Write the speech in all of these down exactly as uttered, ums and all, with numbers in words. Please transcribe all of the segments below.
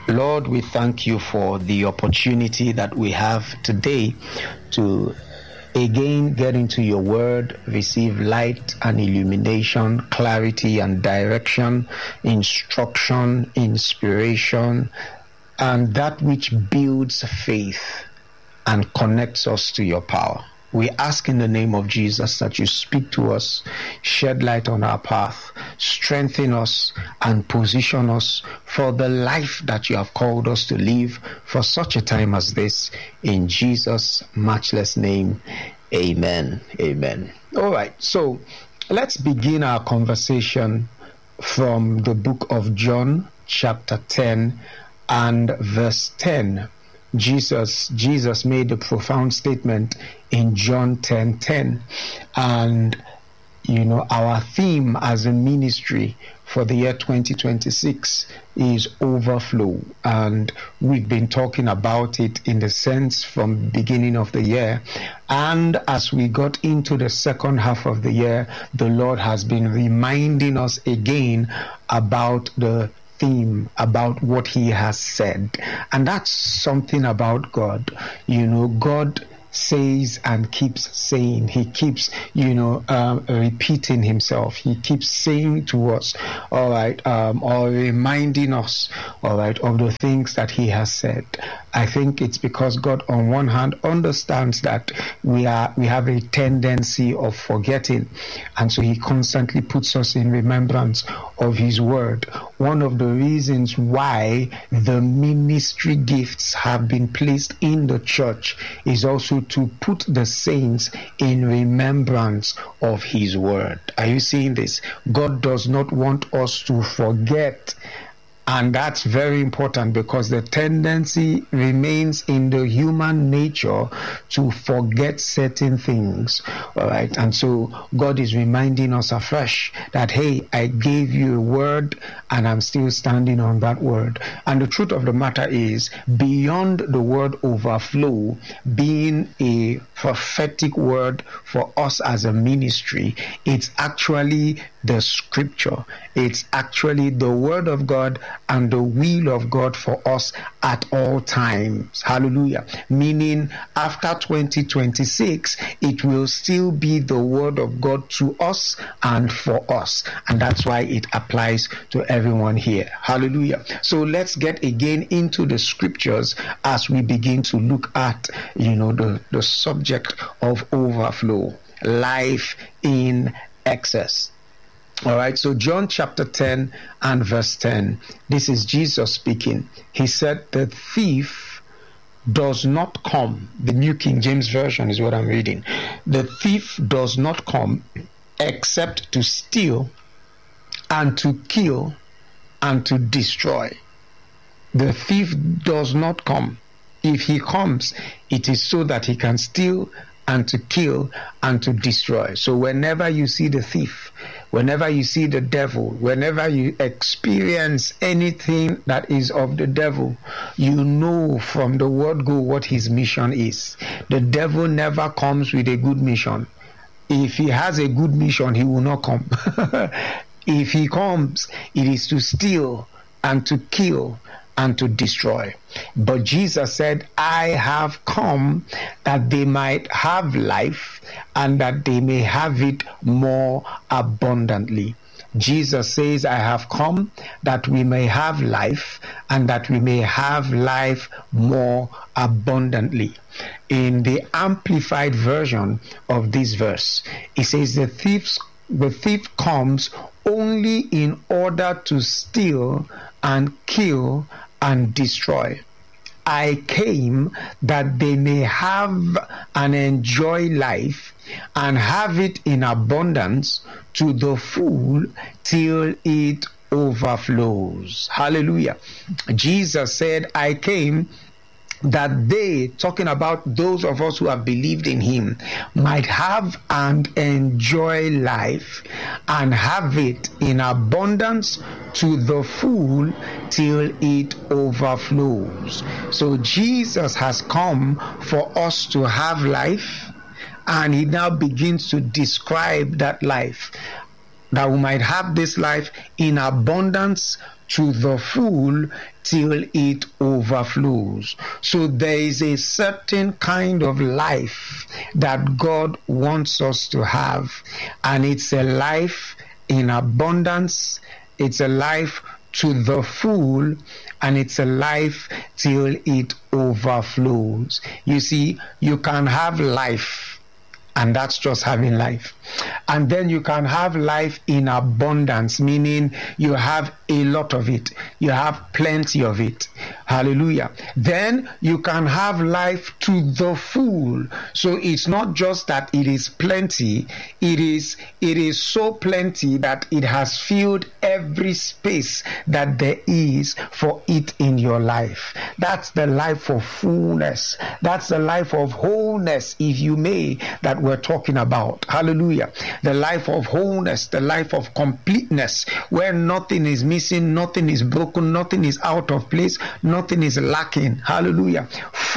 Lord, we thank you for the opportunity that we have today to again get into your word, receive light and illumination, clarity and direction, instruction, inspiration, and that which builds faith and connects us to your power. We ask in the name of Jesus that you speak to us, shed light on our path, strengthen us, and position us for the life that you have called us to live for such a time as this. In Jesus' matchless name, amen. Amen. All right, so let's begin our conversation from the book of John, chapter ten and verse ten. Jesus Jesus made a profound statement in John ten ten, and you know our theme as a ministry for the year twenty twenty-six is overflow, and we've been talking about it in the sense from the beginning of the year. And as we got into the second half of the year, the Lord has been reminding us again about the theme, about what he has said. And that's something about God. You know, God says and keeps saying. He keeps, you know, um, repeating himself. He keeps saying to us, all right, um, or reminding us, all right, of the things that he has said. I think it's because God, on one hand, understands that we are we have a tendency of forgetting, and so he constantly puts us in remembrance of his word. One of the reasons why the ministry gifts have been placed in the church is also to put the saints in remembrance of his word. Are you seeing this? God does not want us to forget. And that's very important, because the tendency remains in the human nature to forget certain things. All right. And so God is reminding us afresh that, hey, I gave you a word and I'm still standing on that word. And the truth of the matter is, beyond the word overflow being a prophetic word for us as a ministry, it's actually the scripture. It's actually the word of God and the will of God for us at all times. Hallelujah. Meaning, after twenty twenty-six, it will still be the word of God to us and for us. And that's why it applies to everyone here. Hallelujah. So let's get again into the scriptures as we begin to look at, you know, the, the subject of overflow, life in excess. All right, so John chapter ten and verse ten. This is Jesus speaking. He said, the thief does not come. The New King James Version is what I'm reading. The thief does not come except to steal and to kill and to destroy. The thief does not come. If he comes, it is so that he can steal and to kill and to destroy. So whenever you see the thief, whenever you see the devil, whenever you experience anything that is of the devil, you know from the word go what his mission is. The devil never comes with a good mission. If he has a good mission, he will not come. If he comes, it is to steal and to kill and to destroy. But Jesus said, I have come that they might have life and that they may have it more abundantly. Jesus says, I have come that we may have life and that we may have life more abundantly. In the amplified version of this verse, it says, the thief's the thief comes only in order to steal and kill and destroy. I came that they may have and enjoy life and have it in abundance to the full till it overflows. Hallelujah. Jesus said, I came that they, talking about those of us who have believed in him, might have and enjoy life and have it in abundance to the full till it overflows. So Jesus has come for us to have life, and he now begins to describe that life, that we might have this life in abundance to the full till it overflows. So there is a certain kind of life that God wants us to have, and it's a life in abundance, it's a life to the full, and it's a life till it overflows. You see, you can have life, and that's just having life. And then you can have life in abundance, meaning you have a lot of it. You have plenty of it. Hallelujah. Then you can have life to the full. So it's not just that it is plenty. It is, it is so plenty that it has filled every space that there is for it in your life. That's the life of fullness. That's the life of wholeness, if you may, that we're talking about. Hallelujah. The life of wholeness, the life of completeness, where nothing is missing, nothing is broken, nothing is out of place, nothing is lacking. Hallelujah.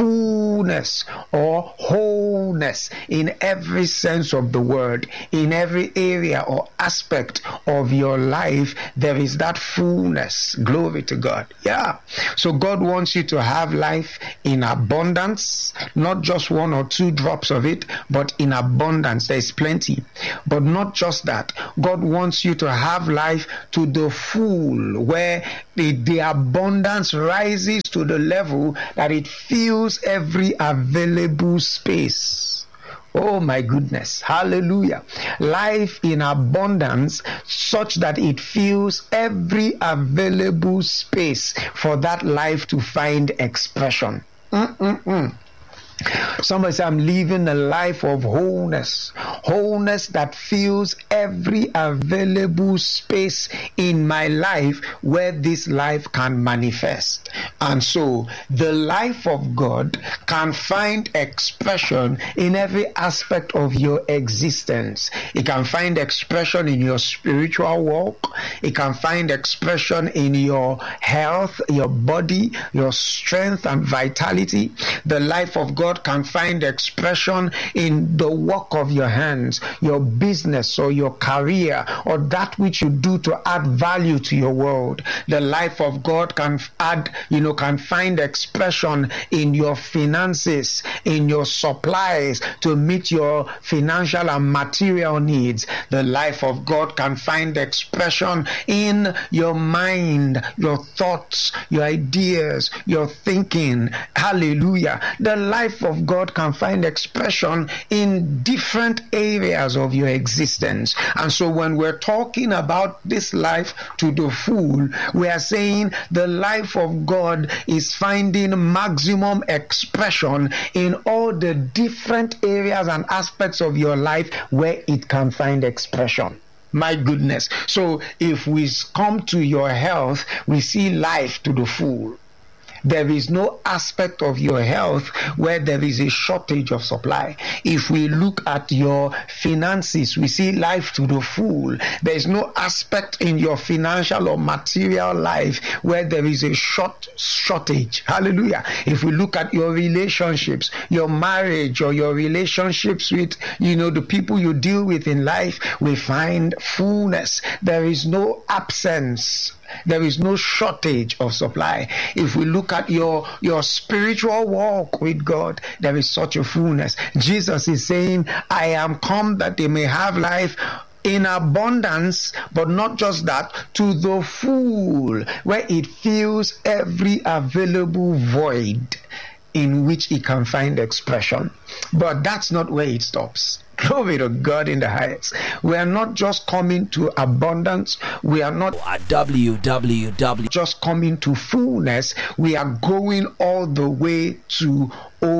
Fullness or wholeness in every sense of the word, in every area or aspect of your life, there is that fullness. Glory to God. Yeah. So God wants you to have life in abundance, not just one or two drops of it, but in abundance. There is plenty. But not just that. God wants you to have life to the full, where the, the abundance rises to the level that it fills every available space. Oh my goodness. Hallelujah. Life in abundance such that it fills every available space for that life to find expression. Mm-mm-mm. Somebody say, I'm living a life of wholeness. Wholeness that fills every available space in my life where this life can manifest. And so the life of God can find expression in every aspect of your existence. It can find expression in your spiritual walk. It can find expression in your health, your body, your strength and vitality. The life of God can find expression in the work of your hands, your business or your career, or that which you do to add value to your world. The life of God can add, you know, can find expression in your finances, in your supplies to meet your financial and material needs. The life of God can find expression in your mind, your thoughts, your ideas, your thinking. Hallelujah. The life of God can find expression in different areas of your existence. And so when we're talking about this life to the full, we are saying the life of God is finding maximum expression in all the different areas and aspects of your life where it can find expression. My goodness. So if we come to your health, we see life to the full. There is no aspect of your health where there is a shortage of supply. If we look at your finances, we see life to the full. There is no aspect in your financial or material life where there is a short shortage. Hallelujah. If we look at your relationships, your marriage or your relationships with, you know, the people you deal with in life, we find fullness. There is no absence. There is no shortage of supply. If we look at your, your spiritual walk with God, there is such a fullness. Jesus is saying, I am come that they may have life in abundance, but not just that, to the full, where it fills every available void in which it can find expression. But that's not where it stops. Glory to God in the highest. We are not just coming to abundance. We are not w w w just coming to fullness. We are going all the way to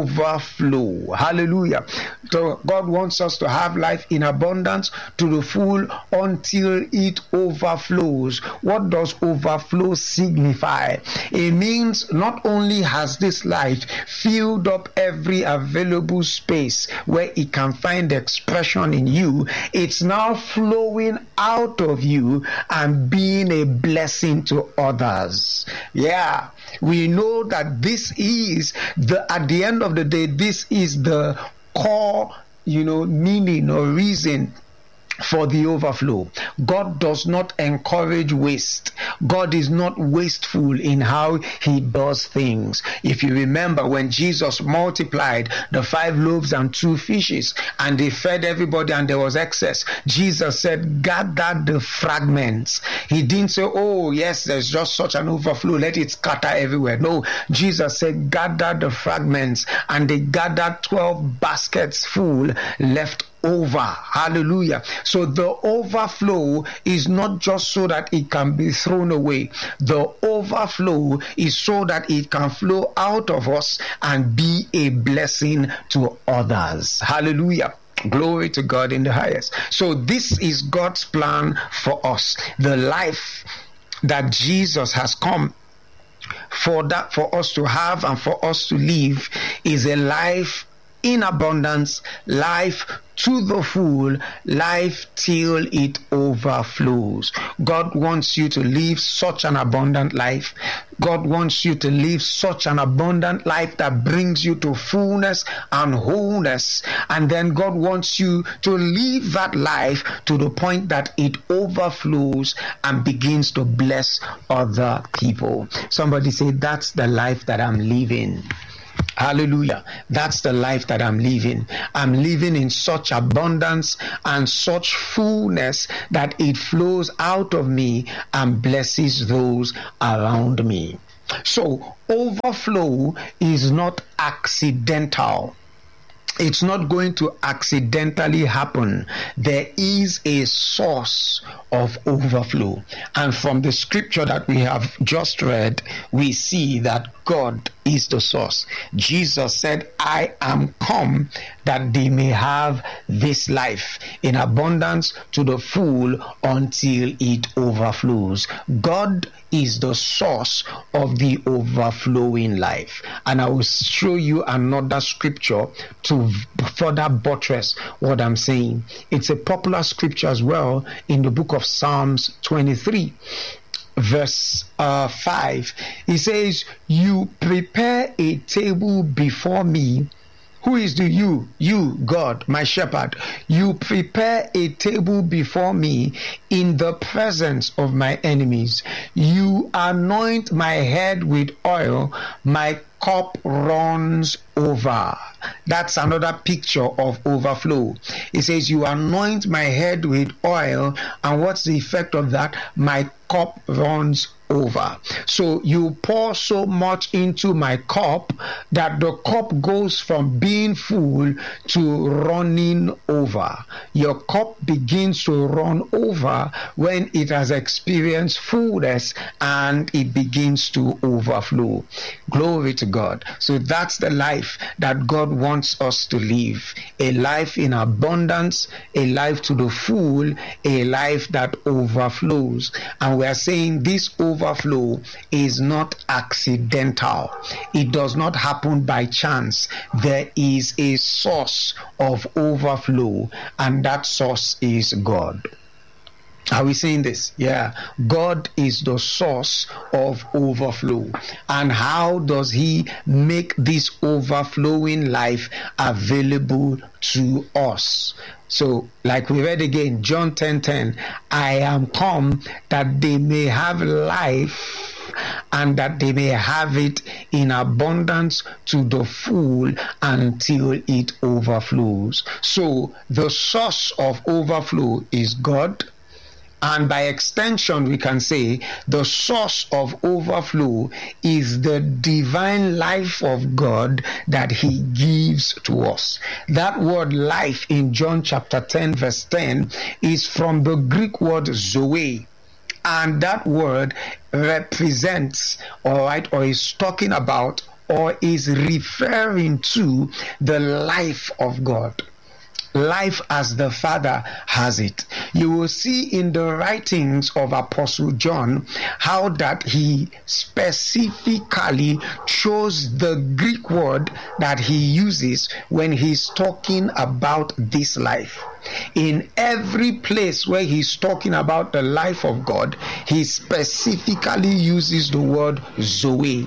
overflow. Hallelujah. So God wants us to have life in abundance to the full until it overflows. What does overflow signify? It means not only has this life filled up every available space where it can find expression in you, it's now flowing out of you and being a blessing to others. Yeah, we know that this is the, at the end of the day, this is the core, you know, meaning or reason for the overflow. God does not encourage waste. God is not wasteful in how he does things. If you remember when Jesus multiplied the five loaves and two fishes and they fed everybody and there was excess, Jesus said, gather the fragments. He didn't say, oh yes, there's just such an overflow, let it scatter everywhere. No, Jesus said, gather the fragments, and they gathered twelve baskets full left over. Hallelujah. So the overflow is not just so that it can be thrown away. The overflow is so that it can flow out of us and be a blessing to others. Hallelujah. Glory to God in the highest. So this is God's plan for us. The life that Jesus has come for that for us to have and for us to live is a life in abundance, life to the full, life till it overflows. God wants you to live such an abundant life. God wants you to live such an abundant life that brings you to fullness and wholeness. And then God wants you to live that life to the point that it overflows and begins to bless other people. Somebody say, that's the life that I'm living. Hallelujah. That's the life that I'm living. I'm living in such abundance and such fullness that it flows out of me and blesses those around me. So overflow is not accidental. It's not going to accidentally happen. There is a source of overflow. And from the scripture that we have just read, we see that God is the source. Jesus said, I am come that they may have this life in abundance to the full until it overflows. God is the source of the overflowing life. And I will show you another scripture to further buttress what I'm saying. It's a popular scripture as well in the book of Psalms twenty-three. Verse uh, five, he says, you prepare a table before me. Who is the you? You, God, my shepherd. You prepare a table before me in the presence of my enemies. You anoint my head with oil. My cup runs over. That's another picture of overflow. It says, you anoint my head with oil, and what's the effect of that? My cup runs over. So you pour so much into my cup that the cup goes from being full to running over. Your cup begins to run over when it has experienced fullness and it begins to overflow. Glory to God. So that's the life that God wants us to live. A life in abundance, a life to the full, a life that overflows. And we are saying this overflow is not accidental. It does not happen by chance. There is a source of overflow, and that source is God. Are we saying this? Yeah. God is the source of overflow. And how does he make this overflowing life available to us? So, like we read again, John ten ten, I am come that they may have life and that they may have it in abundance to the full until it overflows. So, the source of overflow is God. And by extension, we can say the source of overflow is the divine life of God that he gives to us. That word life in John chapter ten verse ten is from the Greek word zoe. And that word represents, all right, or is talking about, or is referring to the life of God. Life as the Father has it. You will see in the writings of Apostle John how that he specifically chose the Greek word that he uses when he's talking about this life. In every place where he's talking about the life of God, he specifically uses the word Zoe.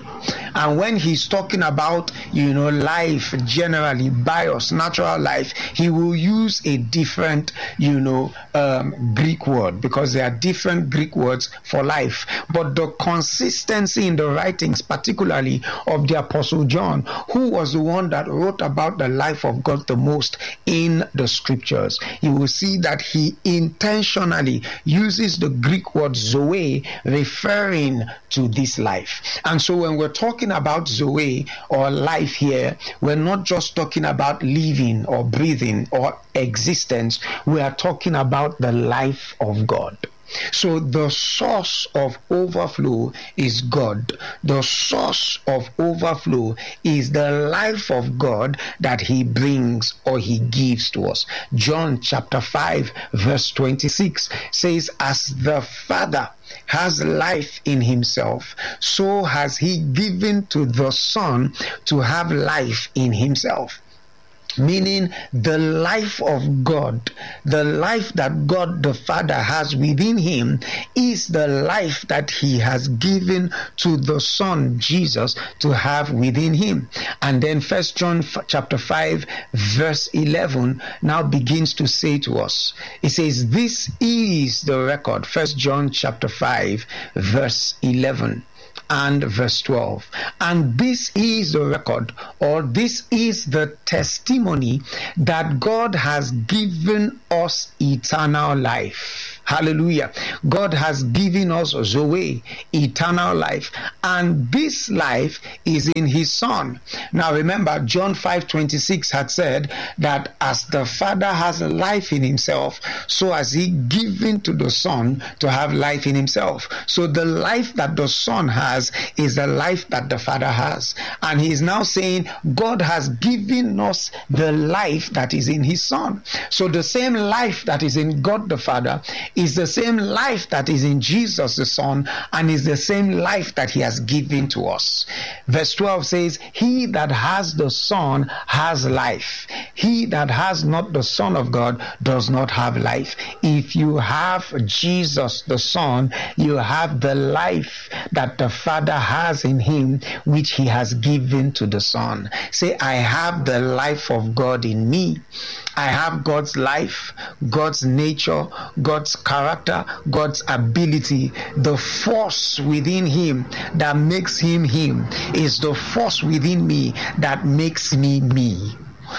And when he's talking about, you know, life generally, bios, natural life, he will use a different, you know, um, Greek word, because there are different Greek words for life. But the consistency in the writings, particularly of the Apostle John, who was the one that wrote about the life of God the most in the scriptures, you will see that he intentionally uses the Greek word zoe, referring to this life. And so when we're talking about zoe or life here, we're not just talking about living or breathing or existence, we are talking about the life of God. So the source of overflow is God. The source of overflow is the life of God that he brings or he gives to us. John chapter five verse twenty-six says, as the Father has life in himself, so has he given to the Son to have life in himself. Meaning the life of God, the life that God the Father has within him, is the life that he has given to the Son Jesus to have within him. And then First John chapter five verse eleven now begins to say to us, it says, this is the record. First John chapter five verse eleven and verse twelve. And this is the record, or this is the testimony, that God has given us eternal life. Hallelujah. God has given us Zoe, eternal life. And this life is in his Son. Now remember, John five twenty-six had said that as the Father has life in himself, so has he given to the Son to have life in himself. So the life that the Son has is the life that the Father has. And he is now saying God has given us the life that is in his Son. So the same life that is in God the Father is the same life that is in Jesus the Son, and is the same life that he has given to us. Verse twelve says, he that has the Son has life. He that has not the Son of God does not have life. If you have Jesus the Son, you have the life that the Father has in him, which he has given to the Son. Say, I have the life of God in me. I have God's life, God's nature, God's character, God's ability. The force within him that makes him him is the force within me that makes me me.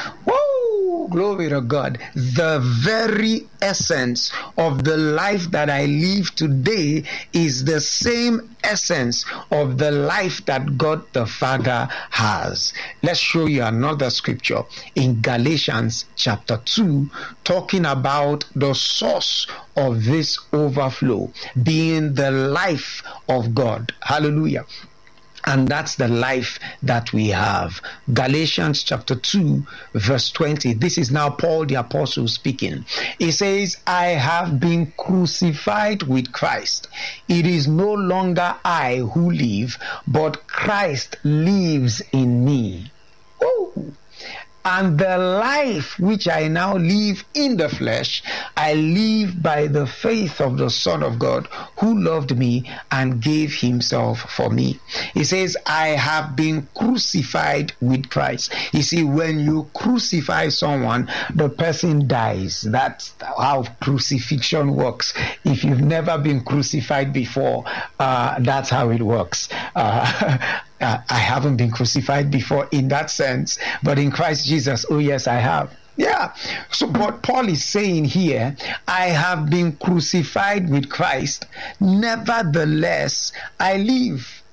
Woo! Glory to God. The very essence of the life that I live today is the same essence of the life that God the Father has. Let's show you another scripture in Galatians chapter two, talking about the source of this overflow being the life of God. Hallelujah. And that's the life that we have. Galatians chapter two verse twenty. This is now Paul the Apostle speaking. He says, I have been crucified with Christ. It is no longer I who live, but Christ lives in me. Woo! And the life which I now live in the flesh, I live by the faith of the Son of God, who loved me and gave himself for me. He says, I have been crucified with Christ. You see, when you crucify someone, the person dies. That's how crucifixion works. If you've never been crucified before, uh, that's how it works. Uh, Uh, I haven't been crucified before in that sense, but in Christ Jesus, oh yes, I have. Yeah. So what Paul is saying here, I have been crucified with Christ. Nevertheless, I live.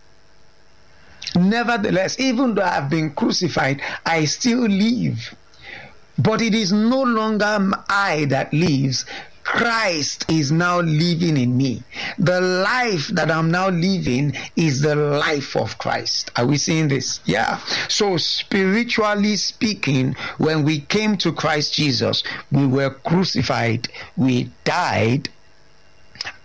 Nevertheless, even though I have been crucified, I still live. But it is no longer I that lives. Christ is now living in me. The life that I'm now living is the life of Christ. Are we seeing this? Yeah. So spiritually speaking, when we came to Christ Jesus, we were crucified, we died,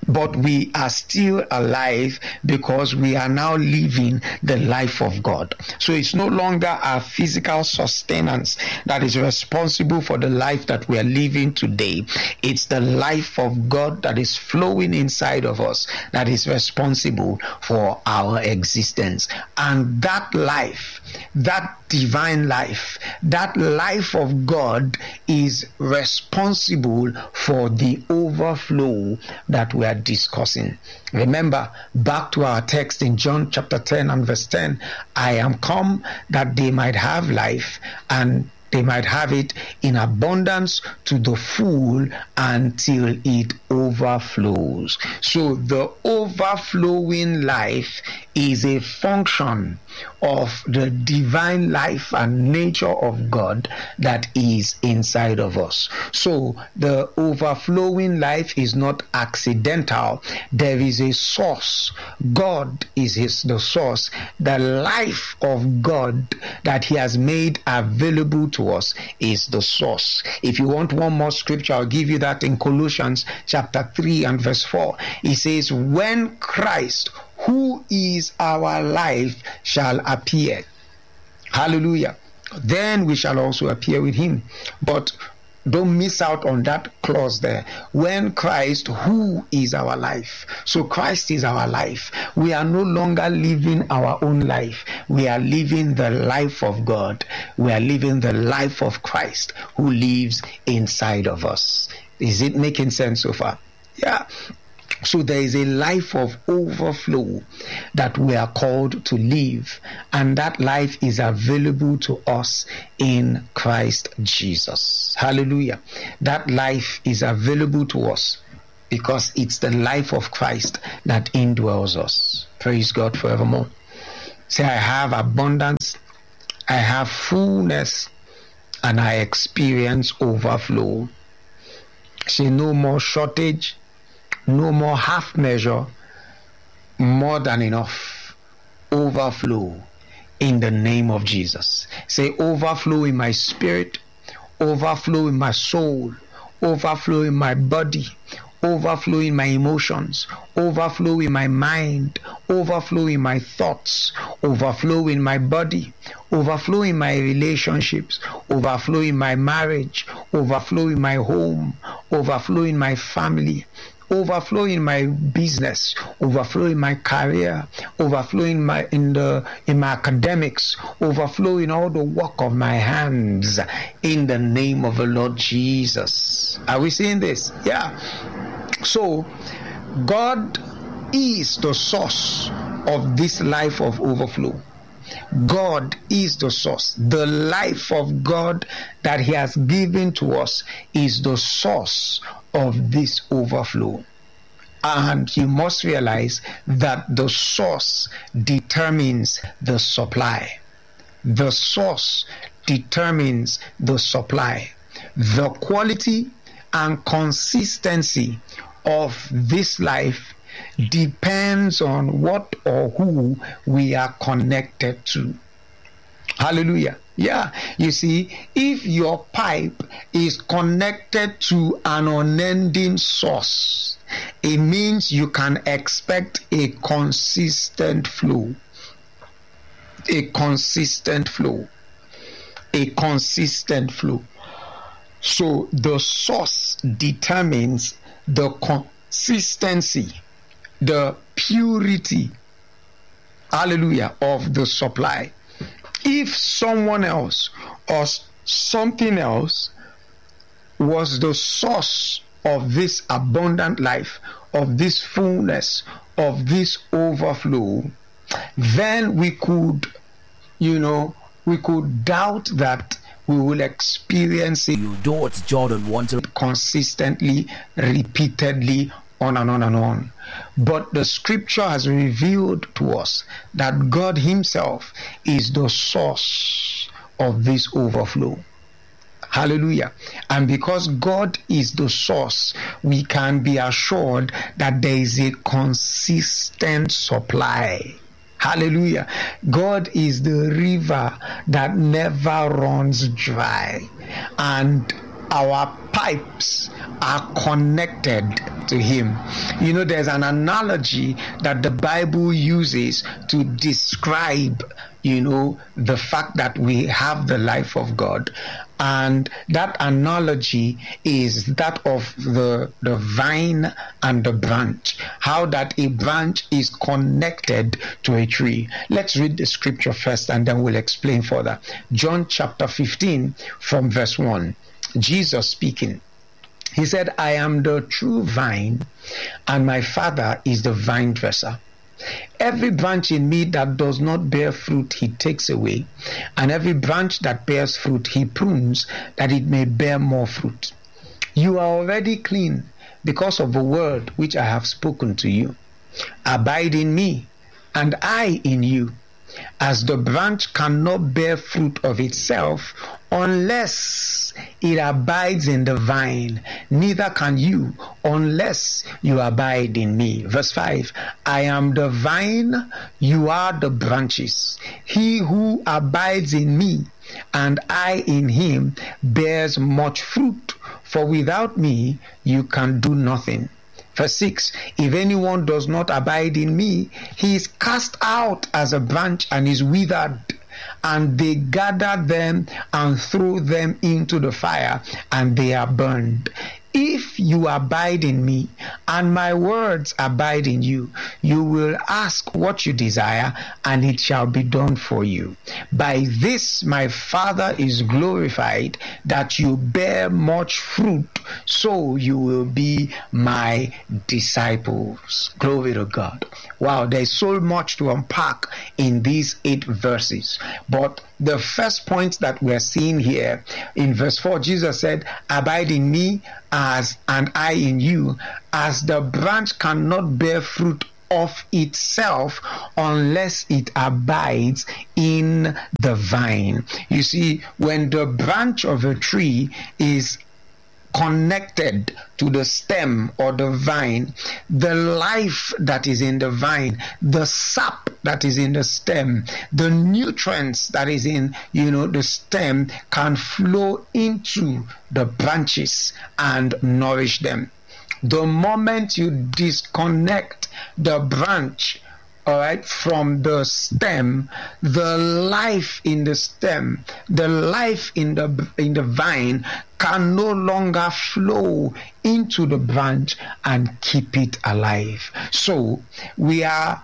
but we are still alive because we are now living the life of God. So it's no longer our physical sustenance that is responsible for the life that we are living today. It's the life of God that is flowing inside of us that is responsible for our existence. And that life, that divine life, that life of God is responsible for the overflow that we are discussing. Remember, back to our text in John chapter ten and verse ten, I am come that they might have life, and they might have it in abundance to the full until it overflows. So the overflowing life is a function of the divine life and nature of God that is inside of us. So the overflowing life is not accidental. There is a source. God is his, the source. The life of God that he has made available to us is the source. If you want one more scripture, I'll give you that in Colossians chapter three and verse four. It says, when Christ, who is our life, shall appear, hallelujah, then we shall also appear with him. But don't miss out on that clause there. When Christ, who is our life. So Christ is our life. We are no longer living our own life. We are living the life of God. We are living the life of Christ who lives inside of us. Is it making sense so far? Yeah. So there is a life of overflow that we are called to live, and that life is available to us in Christ Jesus. Hallelujah. That life is available to us because it's the life of Christ that indwells us. Praise God forevermore. Say, I have abundance, I have fullness, and I experience overflow. Say, no more shortage, no more half measure, more than enough. Overflow in the name of Jesus. Say, overflow in my spirit, overflow in my soul, overflow in my body, overflow in my emotions, overflow in my mind, overflow in my thoughts, overflow in my body, overflow in my relationships, overflow in my marriage, overflow in my home, overflow in my family, overflow in my business, overflow in my career, overflow in my in the in my academics, overflow in all the work of my hands, in the name of the Lord Jesus. Are we seeing this? Yeah. So God is the source of this life of overflow. God is the source. The life of God that he has given to us is the source of this overflow. And you must realize that the source determines the supply. The source determines the supply. The quality and consistency of this life depends on what or who we are connected to. Hallelujah. Yeah, you see, if your pipe is connected to an unending source, it means you can expect a consistent flow. A consistent flow. A consistent flow. So the source determines the consistency, the purity, hallelujah, of the supply. If someone else or something else was the source of this abundant life, of this fullness, of this overflow, then we could, you know, we could doubt that we will experience it. You know it's Jordan wants consistently, repeatedly, on and on and on. But the scripture has revealed to us that God himself is the source of this overflow. Hallelujah. And because God is the source, we can be assured that there is a consistent supply. Hallelujah. God is the river that never runs dry. And our pipes are connected to him. You know, there's an analogy that the Bible uses to describe, you know, the fact that we have the life of God. And that analogy is that of the, the vine and the branch. How that a branch is connected to a tree. Let's read the scripture first and then we'll explain further. John chapter fifteen from verse one. Jesus speaking. He said, I am the true vine, and my Father is the vine dresser. Every branch in me that does not bear fruit, he takes away. And every branch that bears fruit, he prunes, that it may bear more fruit. You are already clean because of the word which I have spoken to you. Abide in me, and I in you. As the branch cannot bear fruit of itself unless it abides in the vine, neither can you unless you abide in me. Verse five, I am the vine, you are the branches. He who abides in me and I in him bears much fruit, for without me you can do nothing. Verse six, if anyone does not abide in me, he is cast out as a branch and is withered, and they gather them and throw them into the fire, and they are burned. If you abide in me, and my words abide in you, you will ask what you desire, and it shall be done for you. By this my Father is glorified, that you bear much fruit, so you will be my disciples. Glory to God. Wow, there's so much to unpack in these eight verses. But the first point that we're seeing here in verse four, Jesus said, abide in me as and I in you, as the branch cannot bear fruit of itself unless it abides in the vine. You see, when the branch of a tree is connected to the stem or the vine, the life that is in the vine, the sap that is in the stem, the nutrients that is in, you know, the stem can flow into the branches and nourish them. The moment you disconnect the branch, all right, from the stem, the life in the stem, the life in the in the vine can no longer flow into the branch and keep it alive. So we are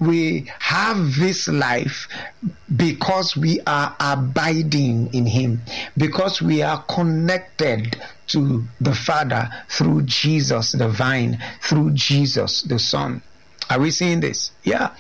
we have this life because we are abiding in him, because we are connected to the Father through Jesus the vine, through Jesus the Son. Are we seeing this? Yeah.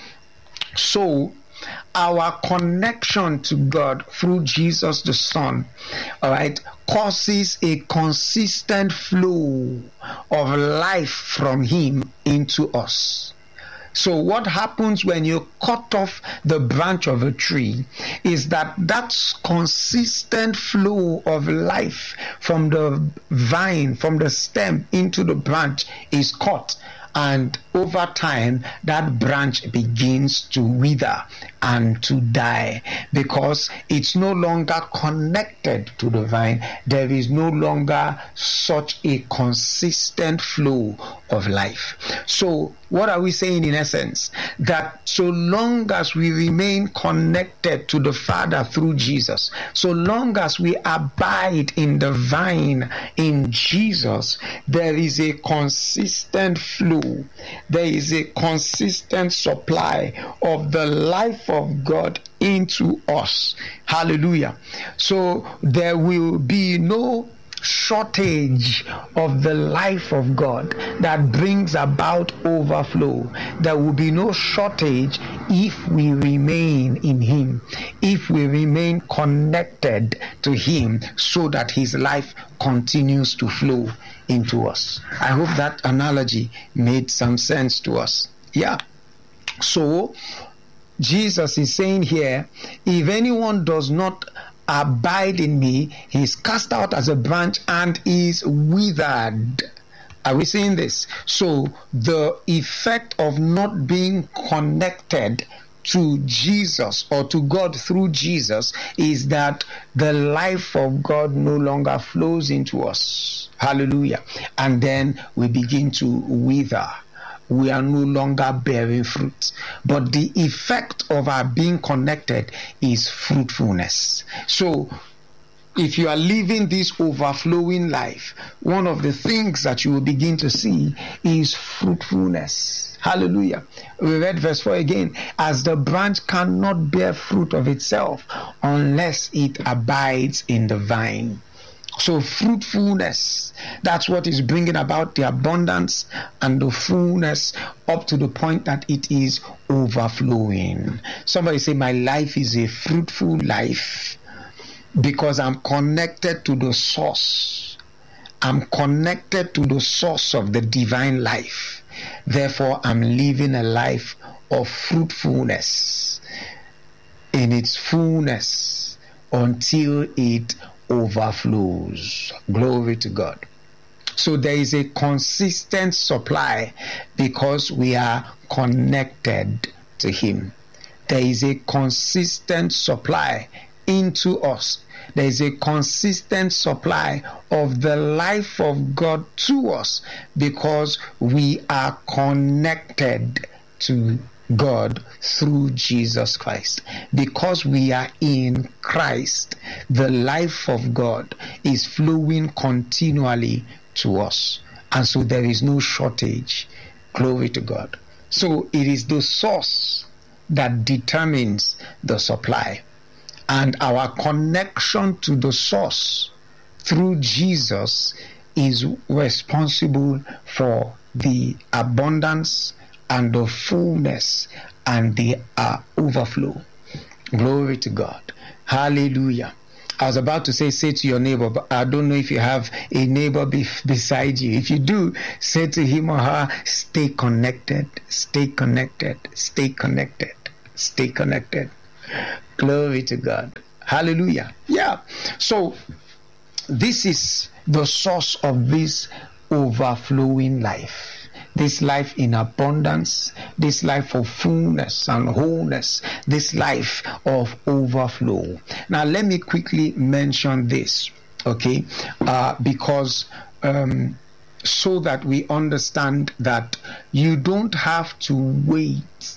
So our connection to God through Jesus the Son, all right, causes a consistent flow of life from him into us. So what happens when you cut off the branch of a tree is that that consistent flow of life from the vine, from the stem into the branch is cut. And over time, that branch begins to wither and to die because it's no longer connected to the vine. There is no longer such a consistent flow of life. So what are we saying in essence? That so long as we remain connected to the Father through Jesus, so long as we abide in the vine in Jesus, there is a consistent flow. There is a consistent supply of the life of God into us. Hallelujah. So there will be no shortage of the life of God that brings about overflow. There will be no shortage if we remain in him, if we remain connected to him, so that his life continues to flow into us. I hope that analogy made some sense to us. Yeah. So Jesus is saying here, if anyone does not abide in me, he is cast out as a branch and is withered. Are we seeing this? So the effect of not being connected to Jesus or to God through Jesus is that the life of God no longer flows into us. Hallelujah. And then we begin to wither. We are no longer bearing fruit. But the effect of our being connected is fruitfulness. So if you are living this overflowing life, one of the things that you will begin to see is fruitfulness. Hallelujah. We read verse four again. As the branch cannot bear fruit of itself unless it abides in the vine. So fruitfulness, that's what is bringing about the abundance and the fullness up to the point that it is overflowing. Somebody say, my life is a fruitful life because I'm connected to the source. I'm connected to the source of the divine life. Therefore, I'm living a life of fruitfulness in its fullness until it overflows. Glory to God. So there is a consistent supply because we are connected to Him. There is a consistent supply into us. There is a consistent supply of the life of God to us because we are connected to God through Jesus Christ. Because we are in Christ, the life of God is flowing continually to us. And so there is no shortage. Glory to God. So it is the source that determines the supply. And our connection to the source through Jesus is responsible for the abundance and the fullness and the uh, overflow. Glory to God. Hallelujah. I was about to say, say to your neighbor, but I don't know if you have a neighbor be- beside you. If you do, say to him or her, stay connected, stay connected, stay connected, stay connected. Glory to God. Hallelujah. Yeah. So this is the source of this overflowing life. This life in abundance, this life of fullness and wholeness, this life of overflow. Now let me quickly mention this, okay? Uh, because um, so that we understand that you don't have to wait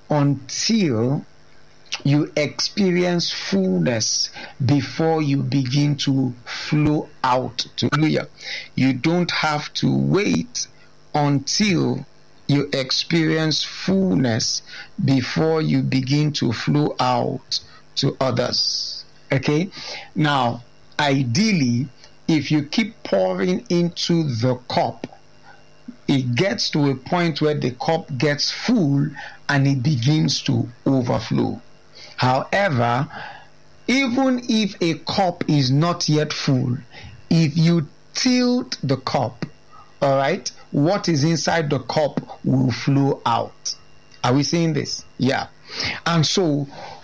until you experience fullness before you begin to flow out. Hallelujah. You don't have to wait until you experience fullness before you begin to flow out to others. Okay? Now, ideally, if you keep pouring into the cup, it gets to a point where the cup gets full and it begins to overflow. However, even if a cup is not yet full, if you tilt the cup, all right, what is inside the cup will flow out. Are we seeing this? Yeah. And so,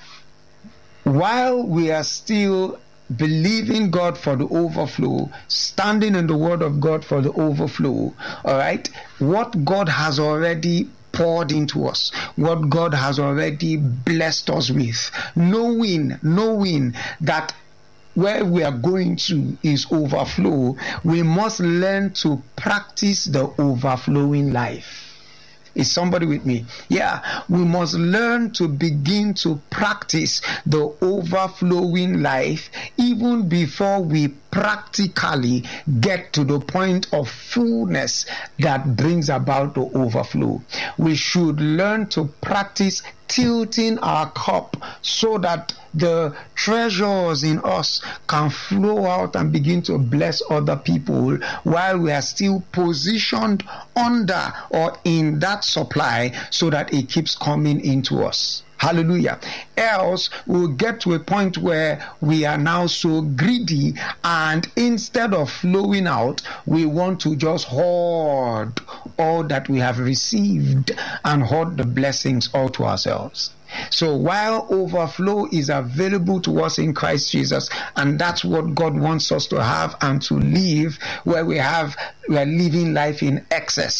while we are still believing God for the overflow, standing in the word of God for the overflow, all right, what God has already poured into us, what God has already blessed us with, knowing, knowing that where we are going to is overflow, we must learn to practice the overflowing life. Is somebody with me? Yeah, we must learn to begin to practice the overflowing life even before we practically get to the point of fullness that brings about the overflow. We should learn to practice tilting our cup so that the treasures in us can flow out and begin to bless other people while we are still positioned under or in that supply so that it keeps coming into us. Hallelujah. Else we'll get to a point where we are now so greedy, and instead of flowing out, we want to just hoard all that we have received and hoard the blessings all to ourselves. So while overflow is available to us in Christ Jesus, and that's what God wants us to have and to live, where we have we are living life in excess.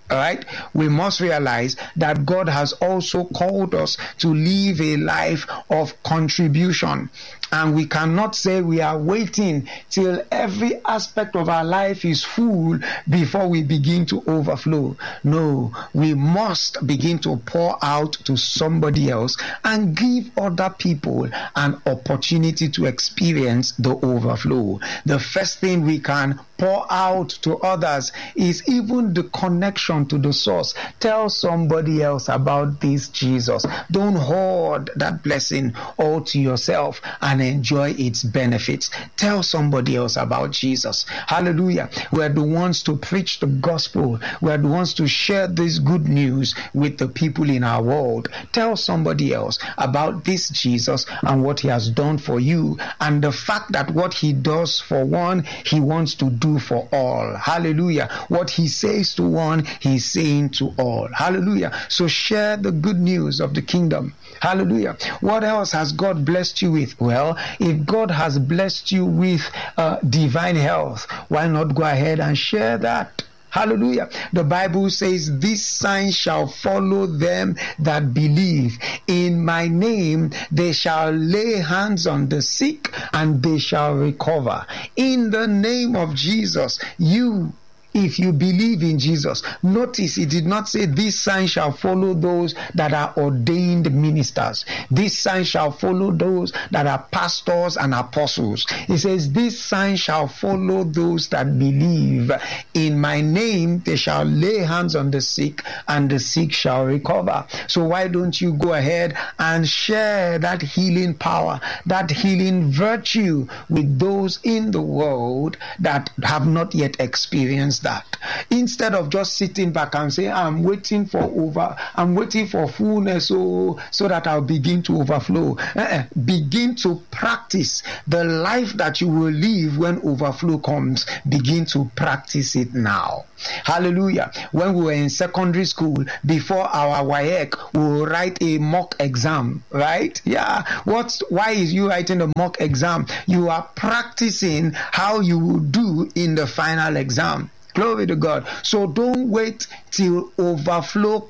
All right, we must realize that God has also called us to live a life of contribution. And we cannot say we are waiting till every aspect of our life is full before we begin to overflow. No, we must begin to pour out to somebody else and give other people an opportunity to experience the overflow. The first thing we can pour out to others is even the connection to the source. Tell somebody else about this Jesus. Don't hoard that blessing all to yourself and enjoy its benefits. Tell somebody else about Jesus. Hallelujah. We're the ones to preach the gospel. We're the ones to share this good news with the people in our world. Tell somebody else about this Jesus and what he has done for you, and the fact that what he does for one, he wants to do for all. Hallelujah. What he says to one, he's saying to all. Hallelujah. So share the good news of the kingdom. Hallelujah. What else has God blessed you with? Well, if God has blessed you with uh, divine health, why not go ahead and share that? Hallelujah. The Bible says, "This sign shall follow them that believe. In my name they shall lay hands on the sick and they shall recover." In the name of Jesus, you if you believe in Jesus. Notice he did not say, "This sign shall follow those that are ordained ministers. This sign shall follow those that are pastors and apostles." He says, "This sign shall follow those that believe. In my name they shall lay hands on the sick and the sick shall recover." So why don't you go ahead and share that healing power, that healing virtue with those in the world that have not yet experienced that, instead of just sitting back and saying, I'm waiting for over I'm waiting for fullness so so that I'll begin to overflow. Uh-uh. Begin to practice the life that you will live when overflow comes. Begin to practice it now. Hallelujah. When we were in secondary school, before our W A E C, we will write a mock exam, right? Yeah. What's why is you writing a mock exam? You are practicing how you will do in the final exam. Glory to God. So don't wait till overflow